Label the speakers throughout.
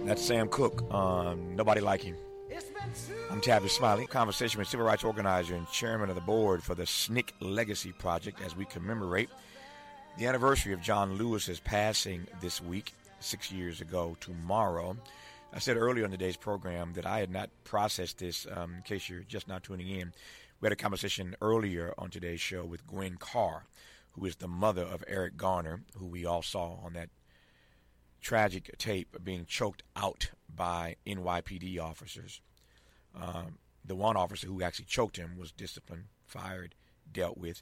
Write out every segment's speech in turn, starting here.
Speaker 1: That's Sam Cooke. Nobody like him. I'm Tavis Smiley. Conversation with civil rights organizer and chairman of the board for the SNCC Legacy Project as we commemorate the anniversary of John Lewis's passing this week, 6 years ago tomorrow. I said earlier in today's program that I had not processed this, in case you're just now tuning in. We had a conversation earlier on today's show with Gwen Carr, who is the mother of Eric Garner, who we all saw on that tragic tape being choked out by NYPD officers. The one officer who actually choked him was disciplined, fired, dealt with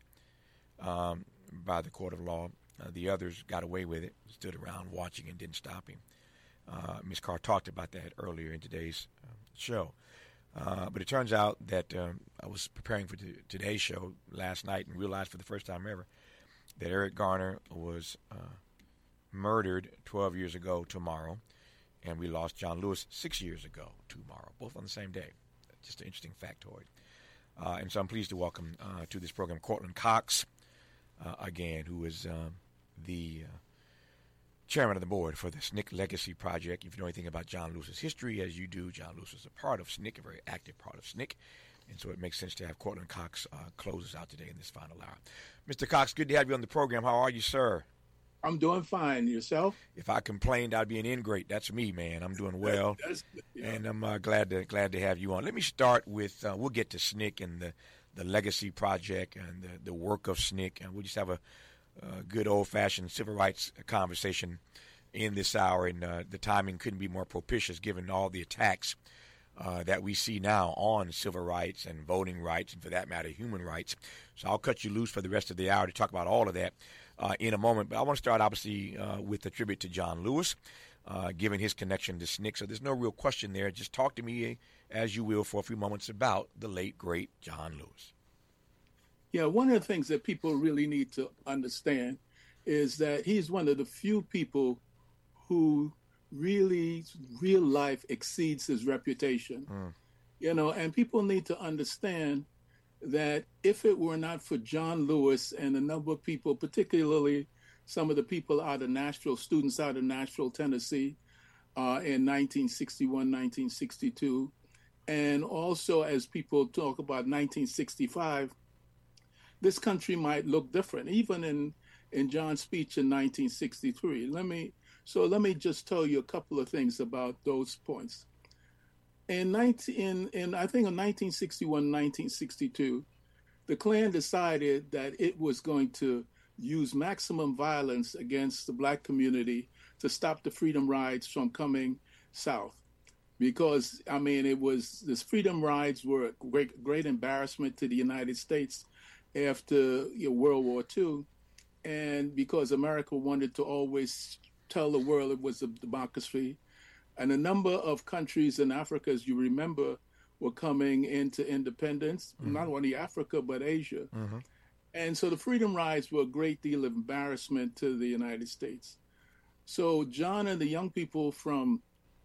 Speaker 1: by the court of law. The others got away with it, stood around watching and didn't stop him. Ms. Carr talked about that earlier in today's show. But it turns out that I was preparing for today's show last night and realized for the first time ever that Eric Garner was murdered 12 years ago tomorrow, and we lost John Lewis 6 years ago tomorrow, both on the same day. Just an interesting factoid. And so I'm pleased to welcome to this program Courtland Cox, again, who is the chairman of the board for the SNCC Legacy Project. If you know anything about John Lewis's history, as you do, John Lewis was a part of SNCC, a very active part of SNCC, and so it makes sense to have Courtland Cox close us out today in this final hour. Mr. Cox, good to have you on the program. How are you, sir?
Speaker 2: I'm doing fine. Yourself?
Speaker 1: If I complained, I'd be an ingrate. That's me, man. I'm doing well, and I'm glad to have you on. Let me start with we'll get to SNCC and the Legacy Project and the work of SNCC, and we'll just have a good old-fashioned civil rights conversation in this hour, and the timing couldn't be more propitious given all the attacks that we see now on civil rights and voting rights, and for that matter, human rights. So I'll cut you loose for the rest of the hour to talk about all of that in a moment. But I want to start, obviously, with a tribute to John Lewis, given his connection to SNCC. So there's no real question there. Just talk to me, as you will, for a few moments about the late, great John Lewis.
Speaker 2: Yeah, one of the things that people really need to understand is that he's one of the few people who really, real life exceeds his reputation. You know, and people need to understand that if it were not for John Lewis and a number of people, particularly some of the people out of Nashville, students out of Nashville, Tennessee, in 1961, 1962, and also as people talk about 1965, this country might look different, even in John's speech in 1963. Let me just tell you a couple of things about those points. In 1961, 1962, the Klan decided that it was going to use maximum violence against the black community to stop the freedom rides from coming south. Because, I mean, this freedom rides were a great embarrassment to the United States after World War II. And because America wanted to always tell the world it was a democracy. And a number of countries in Africa, as you remember, were coming into independence, not only Africa, but Asia. And so the freedom rides were a great deal of embarrassment to the United States. So John and the young people from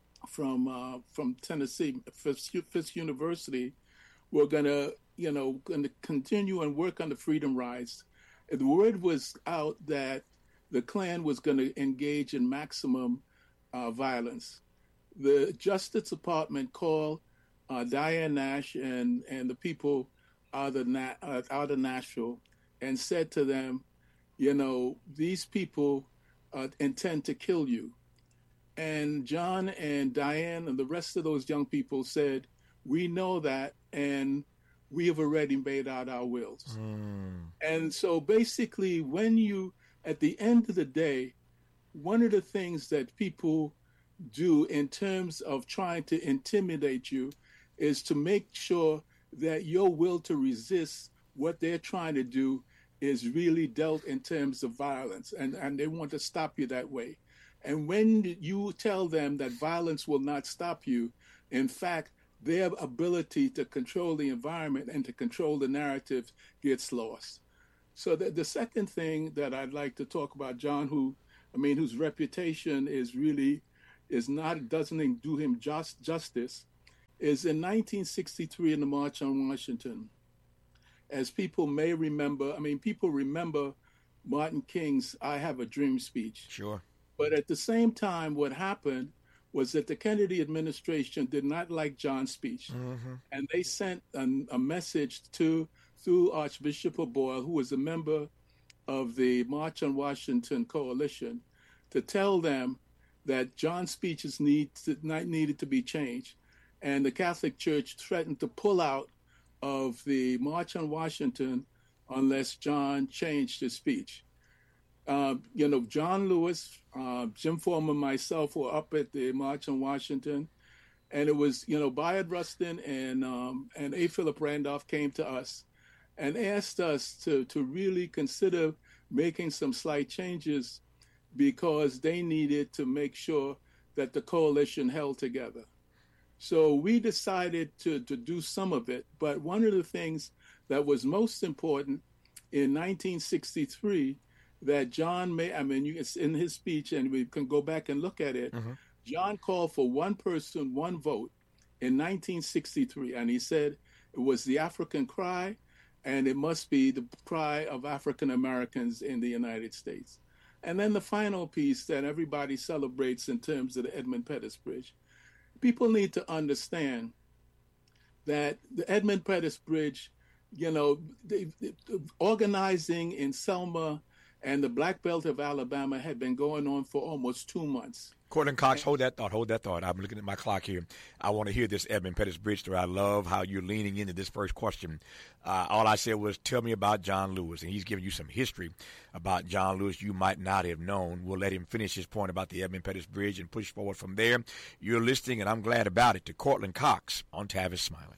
Speaker 2: Tennessee, Fisk University, were going to continue and work on the freedom rides. And the word was out that the Klan was going to engage in maximum violence. The Justice Department called Diane Nash and the people out of Nashville and said to them, these people intend to kill you. And John and Diane and the rest of those young people said, we know that, and we have already made out our wills. And so basically, at the end of the day, one of the things that people do in terms of trying to intimidate you is to make sure that your will to resist what they're trying to do is really dealt in terms of violence, and they want to stop you that way. And when you tell them that violence will not stop you, in fact, their ability to control the environment and to control the narrative gets lost. So the second thing that I'd like to talk about, John, whose reputation doesn't do him justice, is in 1963 in the March on Washington. As people may remember, people remember Martin King's I Have a Dream speech.
Speaker 1: Sure.
Speaker 2: But at the same time, what happened was that the Kennedy administration did not like John's speech.
Speaker 1: Mm-hmm.
Speaker 2: And they sent a message through Archbishop Boyle, who was a member of the March on Washington coalition, to tell them that John's speeches needed to be changed. And the Catholic Church threatened to pull out of the March on Washington unless John changed his speech. John Lewis, Jim Foreman, myself were up at the March on Washington, and it was, Bayard Rustin and A. Philip Randolph came to us and asked us to really consider making some slight changes because they needed to make sure that the coalition held together. So we decided to do some of it, but one of the things that was most important in 1963 that John it's in his speech, and we can go back and look at it. Mm-hmm. John called for one person, one vote in 1963, and he said it was the African cry, and it must be the cry of African Americans in the United States. And then the final piece that everybody celebrates in terms of the Edmund Pettus Bridge. People need to understand that the Edmund Pettus Bridge, organizing in Selma and the Black Belt of Alabama had been going on for almost 2 months.
Speaker 1: Cortland Cox, hold that thought. I'm looking at my clock here. I want to hear this Edmund Pettus Bridge story. I love how you're leaning into this first question. All I said was, tell me about John Lewis, and he's giving you some history about John Lewis you might not have known. We'll let him finish his point about the Edmund Pettus Bridge and push forward from there. You're listening, and I'm glad about it, to Cortland Cox on Tavis Smiley.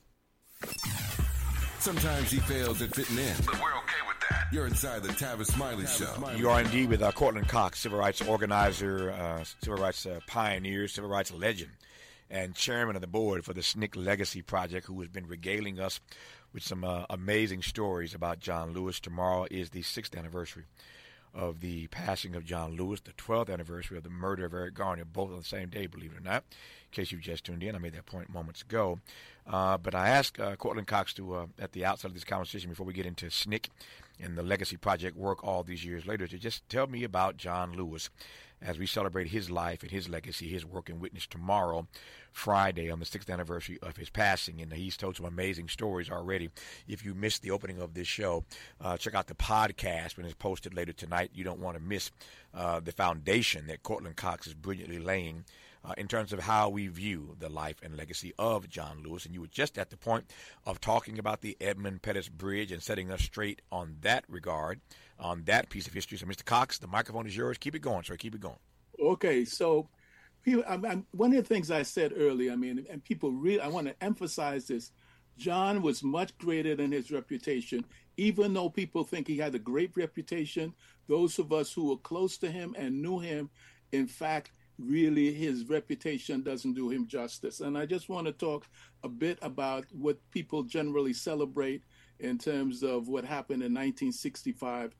Speaker 3: Sometimes he fails at fitting in, but we're okay with that. You're inside the Tavis Smiley Show.
Speaker 1: You are indeed with Cortland Cox, civil rights organizer, civil rights pioneer, civil rights legend, and chairman of the board for the SNCC Legacy Project, who has been regaling us with some amazing stories about John Lewis. Tomorrow is the 6th anniversary of the passing of John Lewis, the 12th anniversary of the murder of Eric Garner, both on the same day, believe it or not. In case you just tuned in, I made that point moments ago. But I asked Cortland Cox to, at the outset of this conversation, before we get into SNCC and the Legacy Project work all these years later, to just tell me about John Lewis as we celebrate his life and his legacy, his work and witness tomorrow, Friday, on the 6th anniversary of his passing. And he's told some amazing stories already. If you missed the opening of this show, check out the podcast when it's posted later tonight. You don't want to miss the foundation that Cortland Cox is brilliantly laying in terms of how we view the life and legacy of John Lewis. And you were just at the point of talking about the Edmund Pettus Bridge and setting us straight on that regard, on that piece of history. So, Mr. Cox, the microphone is yours. Keep it going, sir. Keep it going.
Speaker 2: Okay, so one of the things I said earlier, and people really, I want to emphasize this. John was much greater than his reputation. Even though people think he had a great reputation, those of us who were close to him and knew him, in fact, really his reputation doesn't do him justice. And I just want to talk a bit about what people generally celebrate in terms of what happened in 1965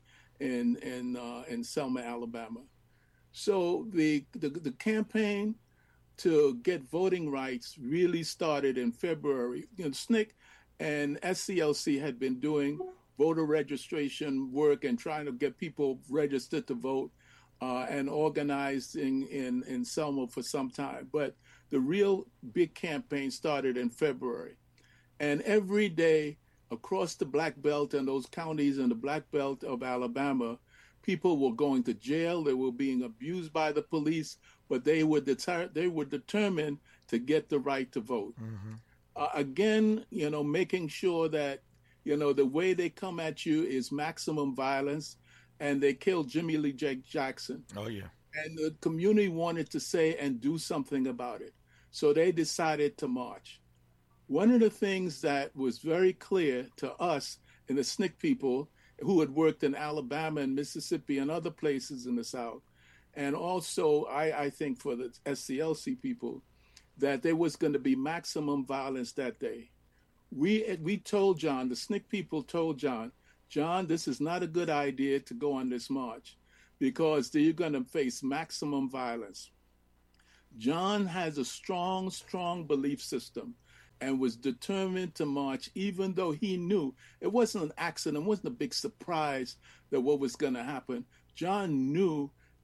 Speaker 2: in Selma, Alabama. So the campaign to get voting rights really started in February. SNCC and SCLC had been doing voter registration work and trying to get people registered to vote and organizing in Selma for some time. But the real big campaign started in February. And every day across the Black Belt and those counties in the Black Belt of Alabama, people were going to jail. They were being abused by the police, but they were determined to get the right to vote. Mm-hmm. Again, making sure that, the way they come at you is maximum violence. And they killed Jimmy Lee Jackson.
Speaker 1: Oh, yeah.
Speaker 2: And the community wanted to say and do something about it. So they decided to march. One of the things that was very clear to us and the SNCC people who had worked in Alabama and Mississippi and other places in the South, and also I think for the SCLC people, that there was going to be maximum violence that day. We told John, the SNCC people told John, this is not a good idea to go on this march because you're going to face maximum violence. John has a strong, strong belief system and was determined to march, even though he knew it wasn't an accident, it wasn't a big surprise that what was going to happen. John knew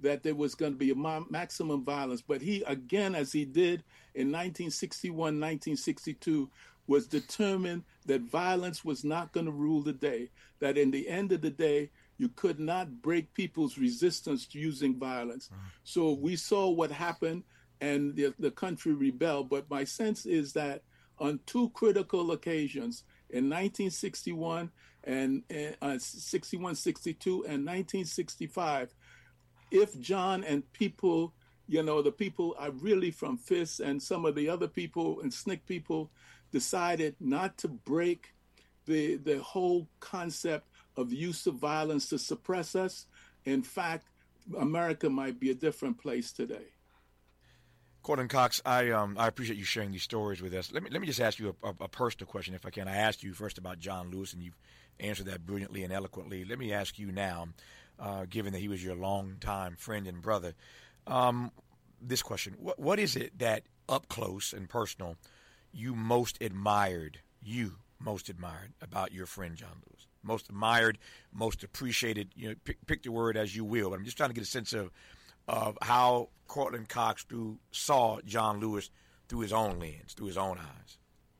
Speaker 2: that there was going to be a maximum violence. But he, again, as he did in 1961, 1962, was determined that violence was not going to rule the day, that in the end of the day, you could not break people's resistance to using violence. So we saw what happened, and the country rebelled. But my sense is that on two critical occasions, in 1961 and 61, 62, and 1965, if John and people, the people are really from FIS and some of the other people and SNCC people decided not to break the whole concept of the use of violence to suppress us, in fact, America might be a different place today.
Speaker 1: Cortland Cox, I appreciate you sharing these stories with us. Let me just ask you a personal question, if I can. I asked you first about John Lewis, and you've answered that brilliantly and eloquently. Let me ask you now, given that he was your longtime friend and brother, this question. What is it that, up close and personal, you most admired about your friend John Lewis? Most admired, most appreciated, pick the word as you will. But I'm just trying to get a sense of how Cortland Cox saw John Lewis through his own lens, through his own eyes.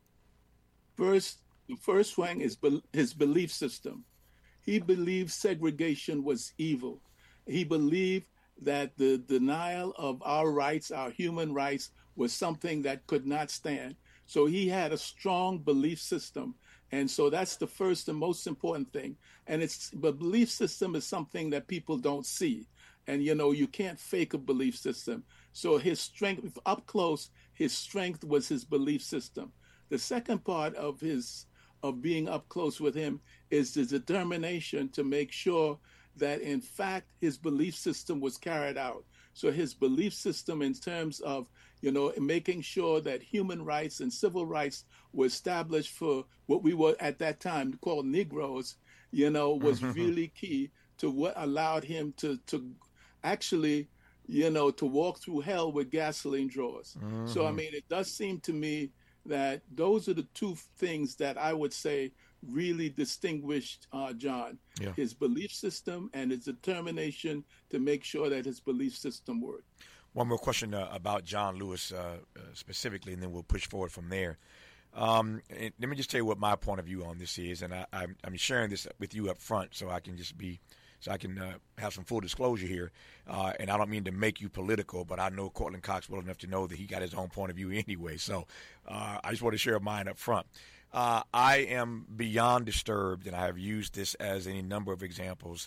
Speaker 2: The first thing is his belief system. He believed segregation was evil. He believed that the denial of our rights, our human rights, was something that could not stand. So he had a strong belief system. And so that's the first and most important thing. And the belief system is something that people don't see. And, you can't fake a belief system. So his strength, up close, his strength was his belief system. The second part of being up close with him is the determination to make sure that, in fact, his belief system was carried out. So his belief system in terms of, making sure that human rights and civil rights were established for what we were at that time called Negroes, was really key to what allowed him to actually, to walk through hell with gasoline drawers. So, it does seem to me that those are the two things that I would say really distinguished John, his belief system and his determination to make sure that his belief system worked.
Speaker 1: One more question about John Lewis specifically, and then we'll push forward from there. And let me just tell you what my point of view on this is, and I'm sharing this with you up front so I can have some full disclosure here. And I don't mean to make you political, but I know Cortland Cox well enough to know that he got his own point of view anyway. So I just want to share mine up front. I am beyond disturbed, and I have used this as one of any number of examples,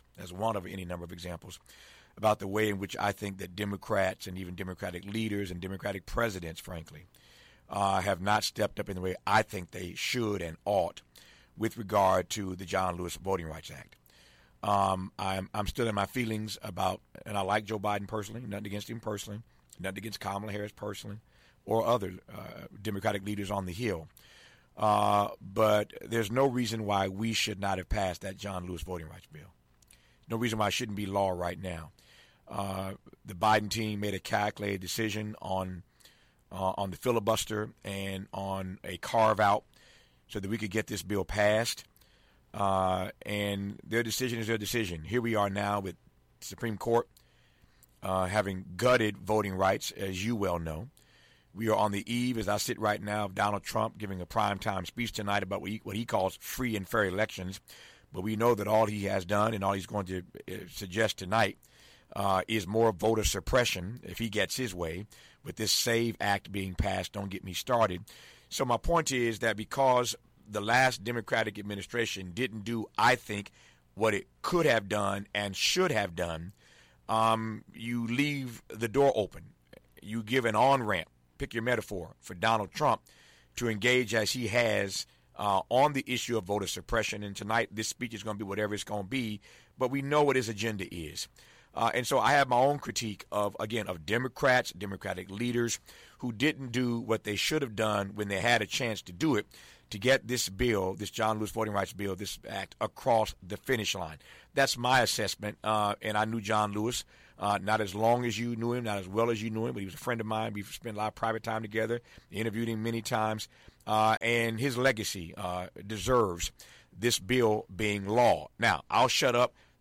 Speaker 1: about the way in which I think that Democrats and even Democratic leaders and Democratic presidents, frankly, have not stepped up in the way I think they should and ought with regard to the John Lewis Voting Rights Act. I'm still in my feelings about, and I like Joe Biden personally, nothing against him personally, nothing against Kamala Harris personally, or other Democratic leaders on the Hill. But there's no reason why we should not have passed that John Lewis Voting Rights Bill. No reason why it shouldn't be law right now. The Biden team made a calculated decision on the filibuster and on a carve-out so that we could get this bill passed. And their decision is their decision. Here we are now with the Supreme Court having gutted voting rights, as you well know. We are on the eve, as I sit right now, of Donald Trump giving a primetime speech tonight about what he calls free and fair elections. But we know that all he has done and all he's going to suggest tonight is more voter suppression if he gets his way, with this SAVE Act being passed. Don't get me started. So my point is that because the last Democratic administration didn't do, I think, what it could have done and should have done, you leave the door open. You give an on-ramp, pick your metaphor, for Donald Trump to engage as he has on the issue of voter suppression. And tonight this speech is going to be whatever it's going to be, but we know what his agenda is. And so I have my own critique of Democrats, Democratic leaders who didn't do what they should have done when they had a chance to do it, to get this bill, this John Lewis Voting Rights Bill, this act, across the finish line. That's my assessment. And I knew John Lewis, not as long as you knew him, not as well as you knew him, but he was a friend of mine. We've spent a lot of private time together, interviewed him many times. And his legacy deserves this bill being law. Now, I'll shut up.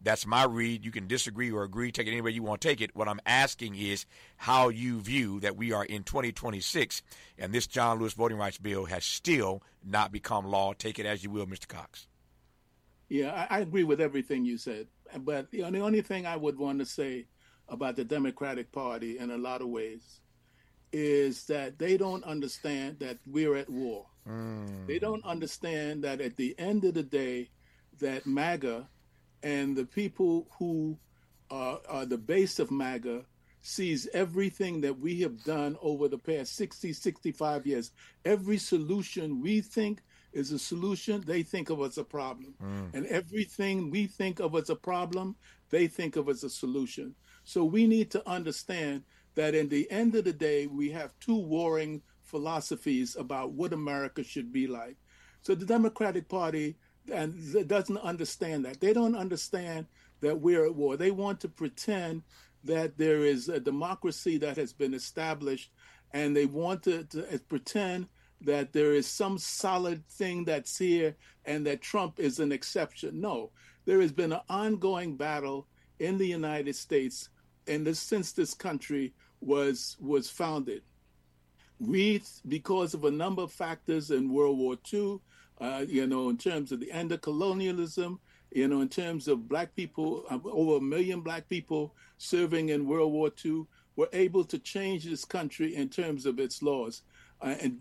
Speaker 1: That's my read. You can disagree or agree, take it any way you want to take it. What I'm asking is how you view that we are in 2026, and this John Lewis voting rights bill has still not become law. Take it as you will, Mr. Cox.
Speaker 2: Yeah, I agree with everything you said. But the only thing I would want to say about the Democratic Party in a lot of ways is that they don't understand that we're at war. They don't understand that at the end of the day, that MAGA and the people who are the base of MAGA sees everything that we have done over the past 60, 65 years. Every solution we think is a solution, they think of as a problem. And everything we think of as a problem, they think of as a solution. So we need to understand that in the end of the day, we have two warring philosophies about what America should be like. So the Democratic Party doesn't understand that. They don't understand that we're at war. They want to pretend that there is a democracy that has been established, and they want to pretend that there is some solid thing that's here and that Trump is an exception. No, there has been an ongoing battle in the United States since this country was founded. We, because of a number of factors in World War II, in terms of the end of colonialism, in terms of black people, over 1 million black people serving in World War II, were able to change this country in terms of its laws. And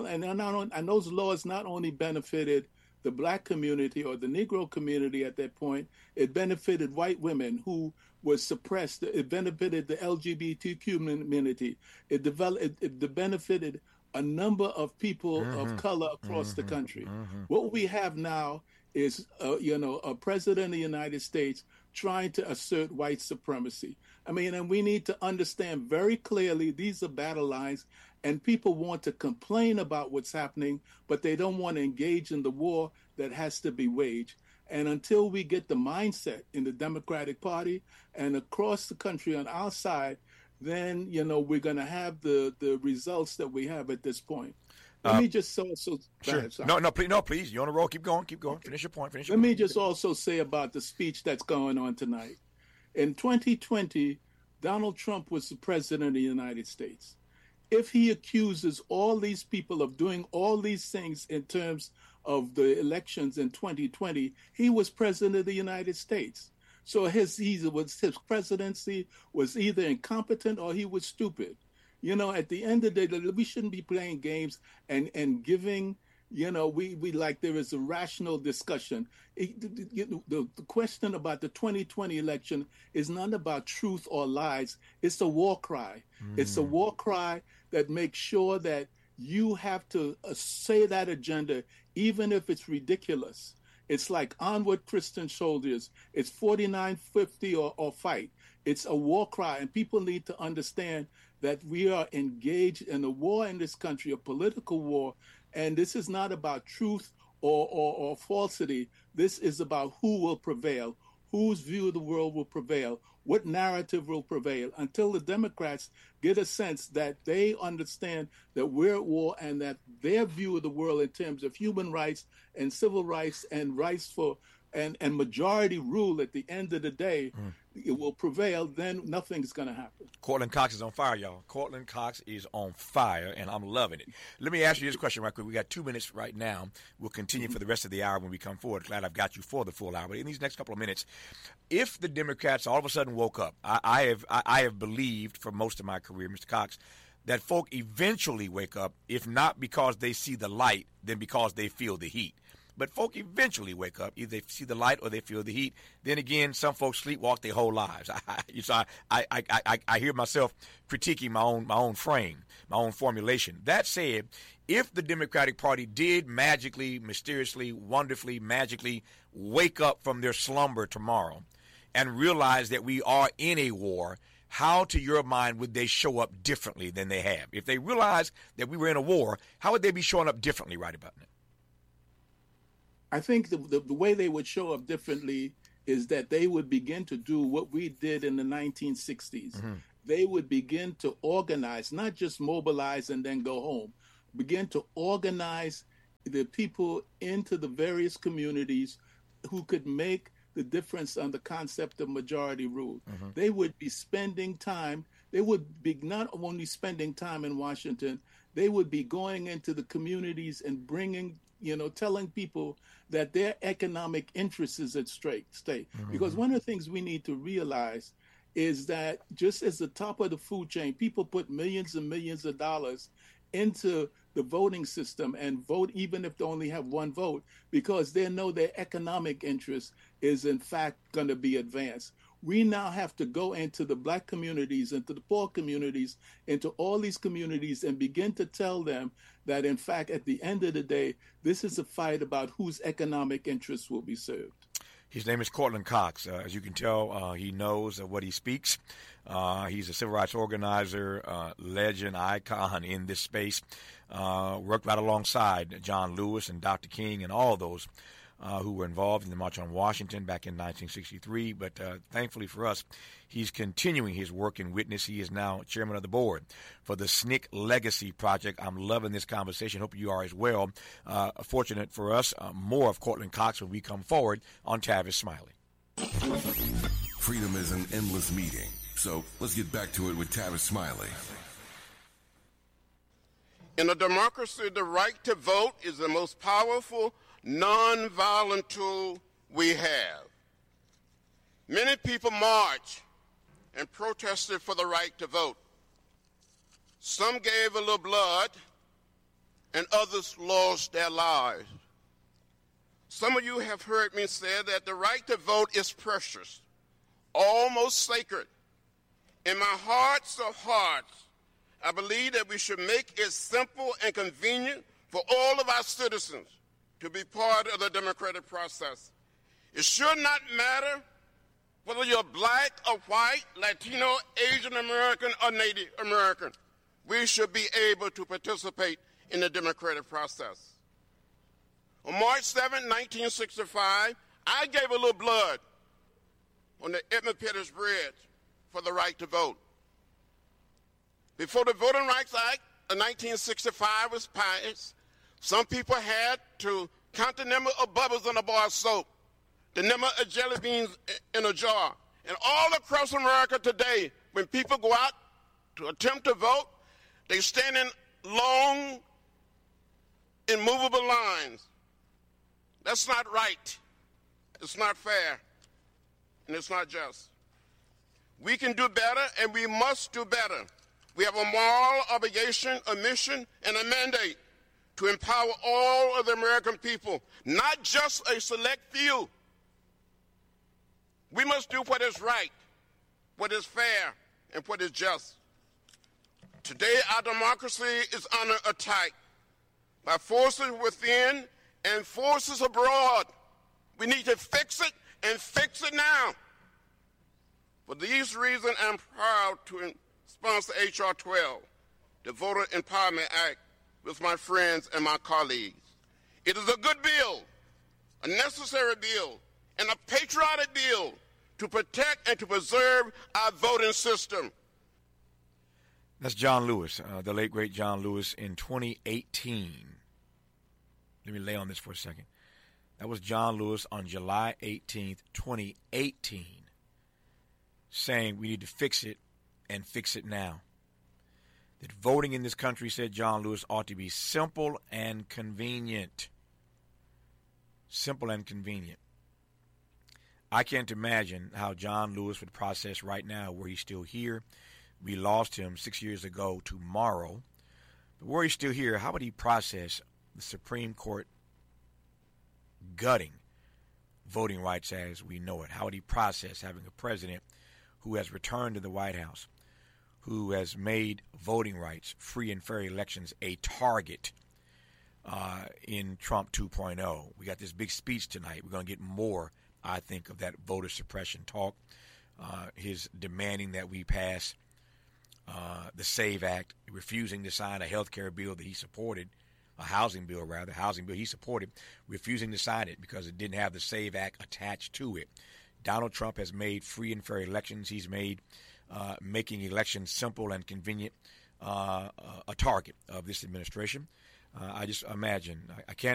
Speaker 2: those laws not only benefited the black community or the Negro community at that point, it benefited white women who were suppressed. It benefited the LGBTQ community. It benefited a number of people of color across the country. What we have now is, a president of the United States trying to assert white supremacy. And we need to understand very clearly these are battle lines, and people want to complain about what's happening, but they don't want to engage in the war that has to be waged. And until we get the mindset in the Democratic Party and across the country on our side, then, we're going to have the results that we have at this point. Let me just also...
Speaker 1: Sure. Please. You're on the roll. Keep going. Finish your point.
Speaker 2: Let me just also say about the speech that's going on tonight. In 2020, Donald Trump was the president of the United States. If he accuses all these people of doing all these things in terms of the elections in 2020, he was president of the United States. So his presidency was either incompetent or he was stupid. At the end of the day, we shouldn't be playing games and giving, we like there is a rational discussion. The question about the 2020 election is not about truth or lies. It's a war cry. It's a war cry that makes sure that you have to say that agenda, even if it's ridiculous. It's like onward Christian soldiers. It's 49-50 or fight. It's a war cry, and people need to understand that we are engaged in a war in this country, a political war, and this is not about truth or falsity. This is about who will prevail, whose view of the world will prevail, what narrative will prevail, until the Democrats get a sense that they understand that we're at war and that their view of the world in terms of human rights and civil rights and rights for and majority rule at the end of the day, it will prevail, then nothing's going to happen.
Speaker 1: Cortland Cox is on fire, y'all. Cortland Cox is on fire, and I'm loving it. Let me ask you this question right quick. We got 2 minutes right now. We'll continue for the rest of the hour when we come forward. Glad I've got you for the full hour. But in these next couple of minutes, if the Democrats all of a sudden woke up, I have believed for most of my career, Mr. Cox, that folk eventually wake up, if not because they see the light, then because they feel the heat. But folk eventually wake up. Either they see the light or they feel the heat. Then again, some folks sleepwalk their whole lives. I hear myself critiquing my own frame, my own formulation. That said, if the Democratic Party did magically, mysteriously, wonderfully, magically wake up from their slumber tomorrow and realize that we are in a war, how, to your mind, would they show up differently than they have? If they realized that we were in a war, how would they be showing up differently right about now?
Speaker 2: I think the way they would show up differently is that they would begin to do what we did in the 1960s. They would begin to organize, not just mobilize and then go home, begin to organize the people into the various communities who could make the difference on the concept of majority rule. They would be spending time. They would be not only spending time in Washington, they would be going into the communities and bringing, telling people that their economic interest is at stake. Because one of the things we need to realize is that just as the top of the food chain, people put millions and millions of dollars into the voting system and vote even if they only have one vote, because they know their economic interest is in fact going to be advanced. We now have to go into the Black communities, into the poor communities, into all these communities and begin to tell them that, in fact, at the end of the day, this is a fight about whose economic interests will be served.
Speaker 1: His name is Courtland Cox. As you can tell, he knows what he speaks. He's a civil rights organizer, legend, icon in this space. Worked right alongside John Lewis and Dr. King and all those who were involved in the March on Washington back in 1963. But thankfully for us, he's continuing his work in witness. He is now chairman of the board for the SNCC Legacy Project. I'm loving this conversation. Hope you are as well. Fortunate for us, more of Courtland Cox when we come forward on Tavis Smiley.
Speaker 3: Freedom is an endless meeting. So let's get back to it with Tavis Smiley.
Speaker 4: In a democracy, the right to vote is the most powerful nonviolent tool we have. Many people marched and protested for the right to vote. Some gave a little blood, and others lost their lives. Some of you have heard me say that the right to vote is precious, almost sacred. In my hearts of hearts, I believe that we should make it simple and convenient for all of our citizens to be part of the democratic process. It should not matter whether you're black or white, Latino, Asian American, or Native American. We should be able to participate in the democratic process. On March 7, 1965, I gave a little blood on the Edmund Pettus Bridge for the right to vote. Before the Voting Rights Act of 1965 was passed, some people had to count the number of bubbles in a bar of soap, the number of jelly beans in a jar. And all across America today, when people go out to attempt to vote, they stand in long, immovable lines. That's not right. It's not fair. And it's not just. We can do better, and we must do better. We have a moral obligation, a mission, and a mandate to empower all of the American people, not just a select few. We must do what is right, what is fair, and what is just. Today, our democracy is under attack by forces within and forces abroad. We need to fix it, and fix it now. For these reasons, I'm proud to sponsor H.R. 12, the Voter Empowerment Act, with my friends and my colleagues. It is a good bill, a necessary bill, and a patriotic bill to protect and to preserve our voting system.
Speaker 1: That's John Lewis, the late, great John Lewis, in 2018. Let me lay on this for a second. That was John Lewis on July 18th, 2018, saying we need to fix it and fix it now. That voting in this country, said John Lewis, ought to be simple and convenient. Simple and convenient. I can't imagine how John Lewis would process right now were he still here. We lost him 6 years ago tomorrow. But were he still here, how would he process the Supreme Court gutting voting rights as we know it? How would he process having a president who has returned to the White House, who has made voting rights, free and fair elections, a target in Trump 2.0? We got this big speech tonight. We're going to get more, I think, of that voter suppression talk. His demanding that we pass the SAVE Act, refusing to sign a health care bill that he supported, a housing bill he supported, refusing to sign it because it didn't have the SAVE Act attached to it. Donald Trump has made free and fair elections. He's made making elections simple and convenient a target of this administration. I just imagine, I can't